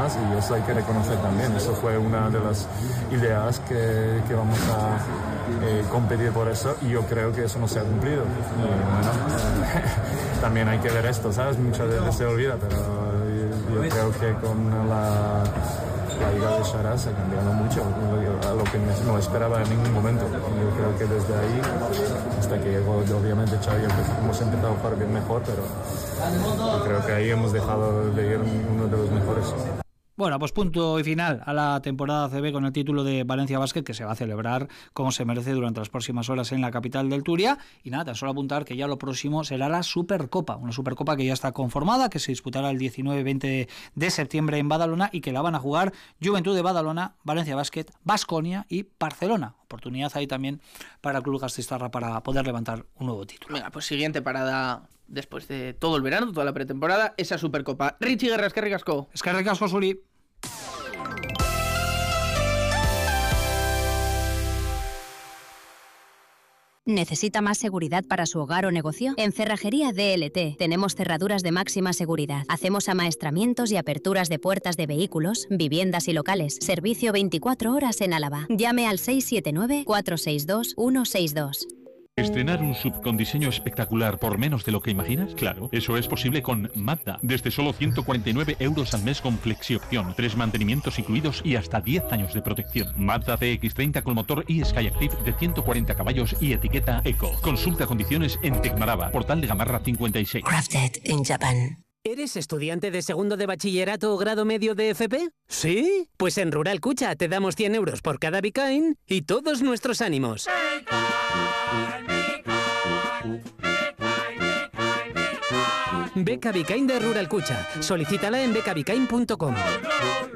más, y eso hay que reconocer también. Eso fue una de las ideas que vamos a competir por eso, y yo creo que eso no se ha cumplido. Y bueno, también hay que ver esto, ¿sabes? Muchas veces se olvida, pero yo creo que con la Liga de Sharas ha cambiado mucho, a lo que no esperaba en ningún momento. Yo creo que desde ahí, hasta que llegó obviamente Xavi, hemos empezado a jugar bien mejor, pero yo creo que ahí hemos dejado de ir uno de los mejores. Bueno, pues punto y final a la temporada ACB con el título de Valencia Basket, que se va a celebrar como se merece durante las próximas horas en la capital del Turia. Y nada, tan solo apuntar que ya lo próximo será la Supercopa, una Supercopa que ya está conformada, que se disputará el 19-20 de septiembre en Badalona, y que la van a jugar Juventud de Badalona, Valencia Basket, Baskonia y Barcelona. Oportunidad ahí también para el Club Gasteiztarra para poder levantar un nuevo título. Venga, pues siguiente parada después de todo el verano, toda la pretemporada, esa Supercopa. Richie Guerra, eskerrik asko. Eskerrik asko zuri. ¿Necesita más seguridad para su hogar o negocio? En Cerrajería DLT tenemos cerraduras de máxima seguridad. Hacemos amaestramientos y aperturas de puertas de vehículos, viviendas y locales. Servicio 24 horas en Álava. Llame al 679-462-162. ¿Estrenar un SUV con diseño espectacular por menos de lo que imaginas? Claro, eso es posible con Mazda. Desde solo 149 euros al mes con flexi-opción, 3 mantenimientos incluidos y hasta 10 años de protección. Mazda CX-30 con motor e-Skyactiv de 140 caballos y etiqueta Eco. Consulta condiciones en Tecmaraba, Portal de Gamarra 56. Crafted in Japan. ¿Eres estudiante de segundo de bachillerato o grado medio de FP? ¿Sí? Pues en Rural Cucha te damos 100 euros por cada Bicain y todos nuestros ánimos. Beca Bicain de Rural Cucha. Solicítala en becabicain.com.